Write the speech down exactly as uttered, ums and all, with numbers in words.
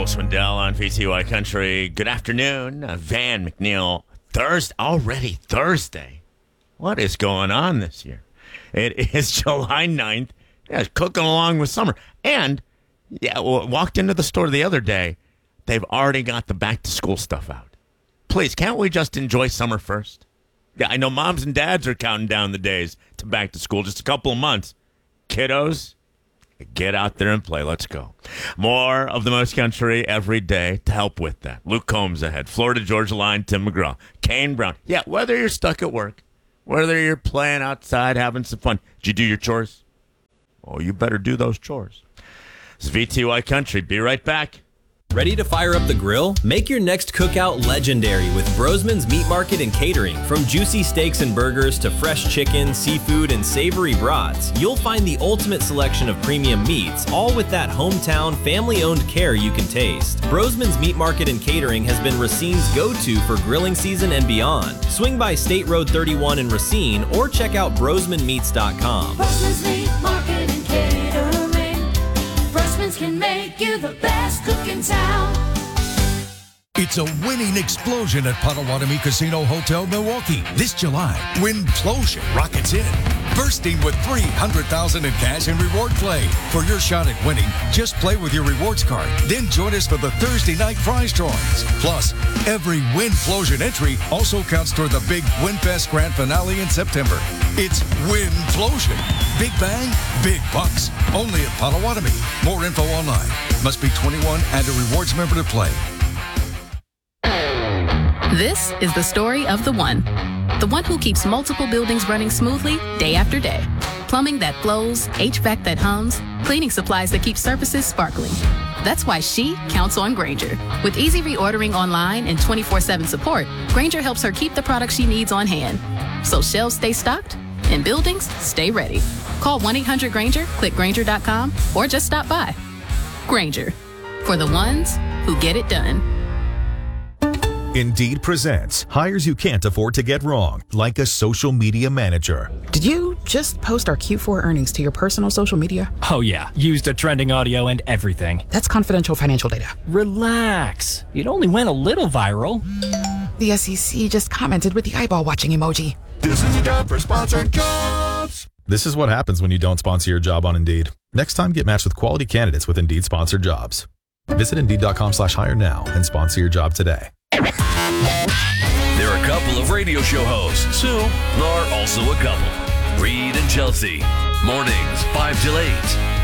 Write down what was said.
Cole Swindell on V T Y Country. Good afternoon. Uh, Van McNeil. Thursday, already Thursday. What is going on this year? It is July ninth. Yeah, it's cooking along with summer. And, yeah, w- walked into the store the other day. They've already got the back-to-school stuff out. Please, can't we just enjoy summer first? Yeah, I know moms and dads are counting down the days to back to school. Just a couple of months. Kiddos, get out there and play. Let's go. More of the most country every day to help with that. Luke Combs ahead. Florida Georgia Line, Tim McGraw. Kane Brown. Yeah, whether you're stuck at work, whether you're playing outside, having some fun. Did you do your chores? Oh, you better do those chores. It's V T Y Country. Be right back. Ready to fire up the grill? Make your next cookout legendary with Brosman's Meat Market and Catering. From juicy steaks and burgers to fresh chicken, seafood, and savory brats, you'll find the ultimate selection of premium meats, all with that hometown, family-owned care you can taste. Brosman's Meat Market and Catering has been Racine's go-to for grilling season and beyond. Swing by State Road thirty-one in Racine or check out brosman meats dot com. Brosman's Meat Market and Catering. Brosman's can make you the best cook in town. It's a winning explosion at Potawatomi Casino Hotel, Milwaukee. This July, Winplosion rockets in, bursting with three hundred thousand dollars in cash and reward play. For your shot at winning, just play with your rewards card. Then join us for the Thursday night prize drawings. Plus, every Winplosion entry also counts toward the big WinFest Grand Finale in September. It's Winplosion. Big bang, big bucks. Only at Potawatomi. More info online. Must be twenty-one and a rewards member to play. This is the story of the one. The one who keeps multiple buildings running smoothly day after day. Plumbing that flows, H V A C that hums, cleaning supplies that keep surfaces sparkling. That's why she counts on Grainger. With easy reordering online and twenty-four seven support, Grainger helps her keep the products she needs on hand. So shelves stay stocked and buildings stay ready. Call one eight hundred Grainger, click Grainger dot com, or just stop by. Grainger, for the ones who get it done. Indeed presents hires you can't afford to get wrong, like a social media manager. Did you just post our Q four earnings to your personal social media? Oh yeah, used a trending audio and everything. That's confidential financial data. Relax. It only went a little viral. The S E C just commented with the eyeball watching emoji. This is a job for sponsored jobs. This is what happens when you don't sponsor your job on Indeed. Next time, get matched with quality candidates with Indeed sponsored jobs. Visit Indeed.com slash hire now and sponsor your job today. There are a couple of radio show hosts who are also a couple. Reed and Chelsea. Mornings, five till eight.